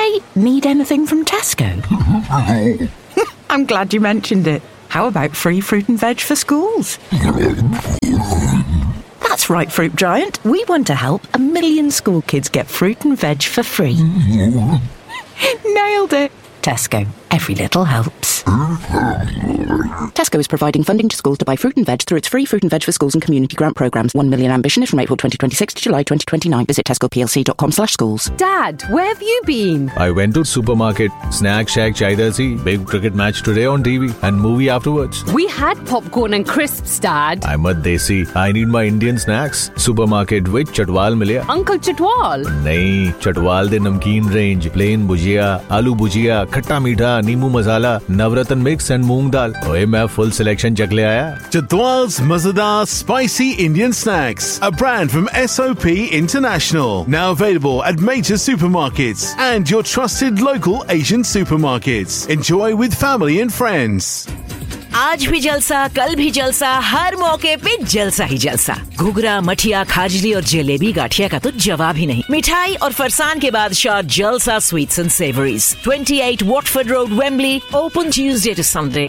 Say, need anything from Tesco? I'm glad you mentioned it. How about free fruit and veg for schools? That's right, Fruit Giant. We want to help 1 million school kids get fruit and veg for free. Nailed it. Tesco. Every little helps. Tesco is providing funding to schools to buy fruit and veg through its free Fruit and Veg for Schools and community grant programmes. 1 million ambition is from April 2026 to July 2029. Visit tescoplc.com/schools. Dad, where have you been? I went to supermarket. Snack shack chahiye thi. Big cricket match today on TV and movie afterwards. We had popcorn and crisps, Dad. I'm a desi. I need my Indian snacks. Supermarket with Chatwal milya. Uncle Chatwal? Nahi, Chatwal de namkeen range. Plain bhujia, aloo bhujia, khatta meetha, नींबू मसाला, नवरत्न mix and मूंग दाल। ओए मैं full selection चख ले आया। Chatwal's Mazadar Spicy Indian Snacks, a brand from SOP International, now available at major supermarkets and your trusted local Asian supermarkets. Enjoy with family and friends. आज भी जलसा, कल भी जलसा, हर मौके पे जलसा ही जलसा। घुघरा, मठिया, खाजली और जलेबी गाठिया का तो जवाब ही नहीं। मिठाई और फरसान के बादशाह जलसा sweets and savouries, 28 Watford Road, Wembley, open Tuesday to Sunday.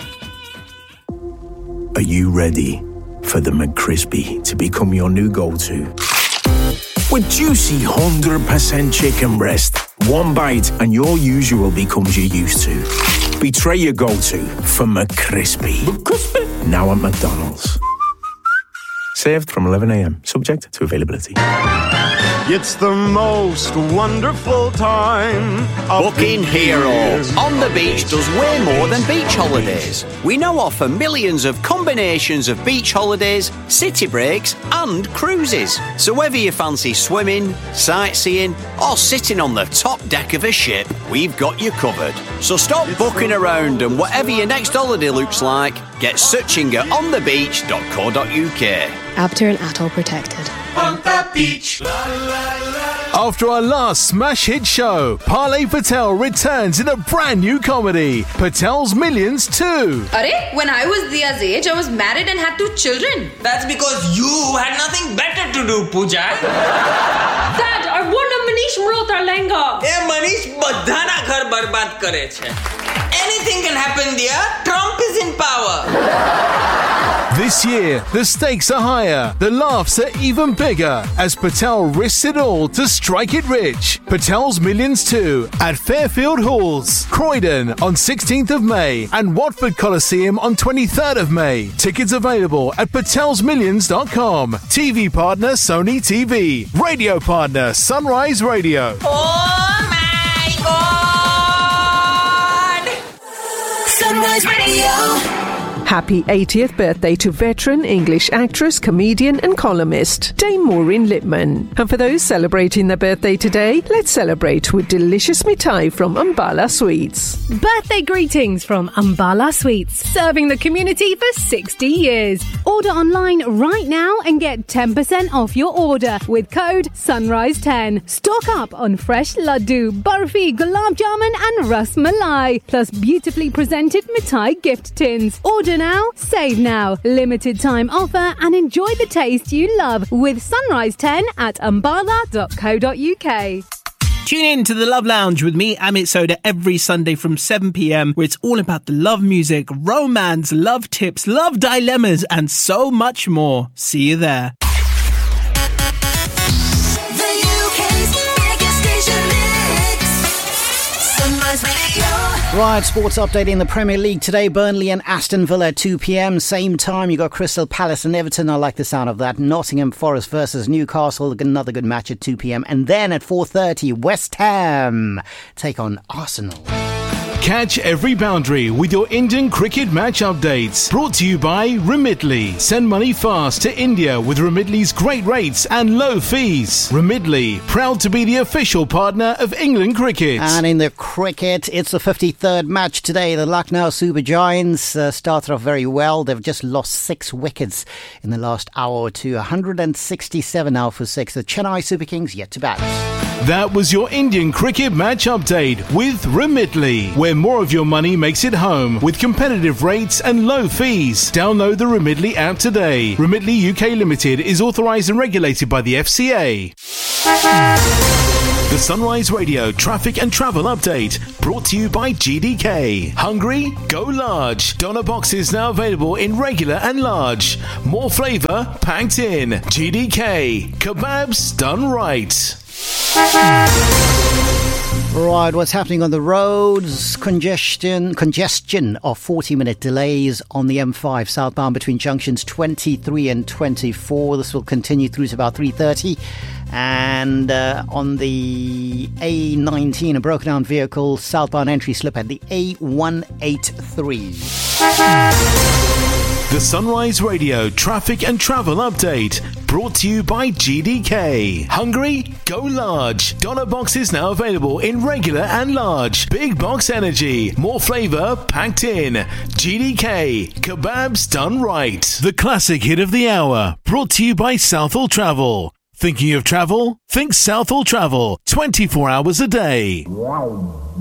Are you ready for the McCrispy to become your new go-to? With juicy 100% chicken breast, one bite and your usual becomes your used to. Betray your go-to for McCrispy. Now at McDonald's. Served from 11 a.m. Subject to availability. It's the most wonderful time. Booking Hero on the beach does way more than beach holidays. We now offer millions of combinations of beach holidays, city breaks and cruises. So whether you fancy swimming, sightseeing or sitting on the top deck of a ship, we've got you covered. So stop booking around and whatever your next holiday looks like, get searching at onthebeach.co.uk. Abter and Atoll protected. On the beach. After our last smash hit show, Parley Patel returns in a brand new comedy, Patel's Millions 2. Arey, when I was Dia's age, I was married and had 2 children. That's because you had nothing better to do, Pooja. Dad, I want a Manish Malhotra lehenga. Hey, Manish badhana ghar barbad kare chhe. Anything can happen, Dia. Trump is in power. This year, the stakes are higher, the laughs are even bigger as Patel risks it all to strike it rich. Patel's Millions 2 at Fairfield Halls, Croydon on 16th of May and Watford Coliseum on 23rd of May. Tickets available at patelsmillions.com. TV partner Sony TV. Radio partner Sunrise Radio. Oh my God! Sunrise Radio. Happy 80th birthday to veteran English actress, comedian and columnist Dame Maureen Lipman. And for those celebrating their birthday today, let's celebrate with delicious mithai from Ambala Sweets. Birthday greetings from Ambala Sweets, serving the community for 60 years. Order online right now and get 10% off your order with code SUNRISE10. Stock up on fresh laddu, barfi, gulab jamun and ras malai, plus beautifully presented mithai gift tins. Order now, save now. Limited time offer and enjoy the taste you love with Sunrise 10 at ambala.co.uk. Tune in to the Love Lounge with me, Amit Soda, every Sunday from 7 p.m, where it's all about the love music, romance, love tips, love dilemmas, and so much more. See you there. The UK's biggest station mix. Sunrise Radio. Right, sports update in the Premier League today. Burnley and Aston Villa at 2 p.m. Same time, you got Crystal Palace and Everton. I like the sound of that. Nottingham Forest versus Newcastle. Another good match at 2 p.m. And then at 4:30, West Ham take on Arsenal. Catch every boundary with your Indian cricket match updates. Brought to you by Remitly. Send money fast to India with Remitly's great rates and low fees. Remitly, proud to be the official partner of England cricket. And in the cricket, it's the 53rd match today. The Lucknow Super Giants started off very well. They've just lost 6 wickets in the last hour or two. 167 now for 6. The Chennai Super Kings yet to bat. That was your Indian cricket match update with Remitly, where more of your money makes it home with competitive rates and low fees. Download the Remitly app today. Remitly UK Limited is authorised and regulated by the FCA. The Sunrise Radio traffic and travel update brought to you by GDK. Hungry? Go large. Doner boxes now available in regular and large. More flavour packed in. GDK. Kebabs done right. Right, what's happening on the roads? Congestion of 40-minute delays on the M5 southbound between junctions 23 and 24. This will continue through to about 3:30. And on the A19, a broken down vehicle, southbound entry slip at the A183. The Sunrise Radio traffic and travel update brought to you by GDK. Hungry? Go large. Doner boxes now available in regular and large. Big box energy. More flavour packed in. GDK. Kebabs done right. The classic hit of the hour brought to you by Southall Travel. Thinking of travel? Think Southall Travel. 24 hours a day. Wow.